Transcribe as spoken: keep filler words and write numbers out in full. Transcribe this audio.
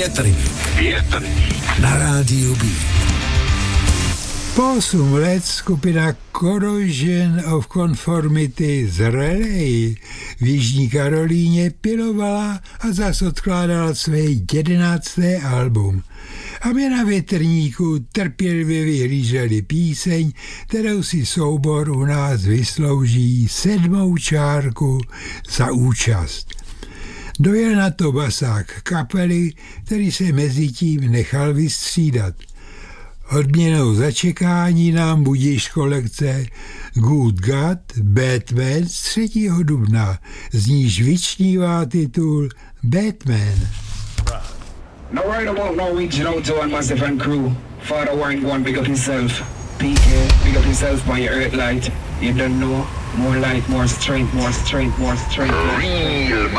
Větrník. Větrník. Na rádiu B. Po osm let skupina Corrosion of Conformity z Raleigh v Jižní Karolíně pilovala a zas odkládala své jedenácté album. A my na Větrníku trpělivě vyhlíželi píseň, kterou si soubor u nás vyslouží sedmou čárku za účast. Dojel na to basák kapely, který se mezitím nechal vystřídat. Odměnou za čekání nám budíš kolekce Good God, Batman z třetího dubna, z níž vyčnívá titul Batman. No right about no reaching out to one massive and crew. Father Warren, go and big up himself. P K, big up himself by your earth light. You don't know. More light, more strength, more strength, more strength. More strength.